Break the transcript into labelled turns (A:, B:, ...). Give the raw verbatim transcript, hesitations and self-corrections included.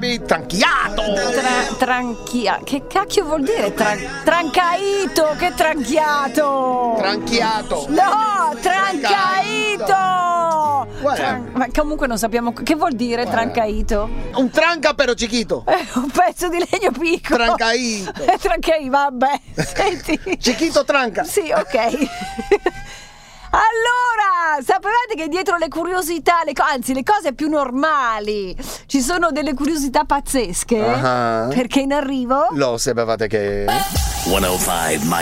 A: chiami tranchiato.
B: Tra- tranchia. Che cacchio vuol dire? Tra- trancaito. Che tranchiato?
A: Tranchiato.
B: No, trancaito. Tran- ma comunque non sappiamo che vuol dire trancaito.
A: Un tranca però chiquito.
B: È un pezzo di legno piccolo.
A: Trancaito.
B: Trancaito, vabbè. Senti.
A: Chiquito tranca.
B: Sì, ok. Allora, sapevate che dietro le curiosità, le co- anzi le cose più normali, ci sono delle curiosità pazzesche?
A: Uh-huh.
B: Perché in arrivo?
A: Lo sapevate che...
C: centocinque